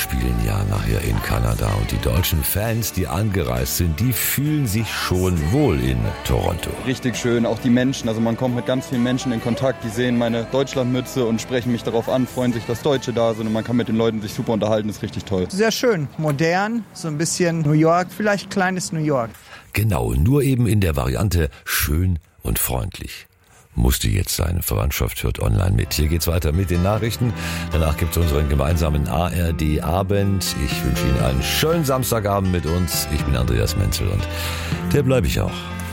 spielen ja nachher in Kanada und die deutschen Fans, die angereist sind, die fühlen sich schon wohl in Toronto. Richtig schön, auch die Menschen, also man kommt mit ganz vielen Menschen in Kontakt, die sehen meine Deutschlandmütze und sprechen mich darauf an, freuen sich, dass Deutsche da sind und man kann mit den Leuten sich super unterhalten, ist richtig toll. Sehr schön, modern, so ein bisschen New York, vielleicht kleines New York. Genau, nur eben in der Variante schön und freundlich. Musste jetzt sein. Verwandtschaft hört online mit. Hier geht's weiter mit den Nachrichten. Danach gibt's unseren gemeinsamen ARD-Abend. Ich wünsche Ihnen einen schönen Samstagabend mit uns. Ich bin Andreas Menzel und der bleibe ich auch.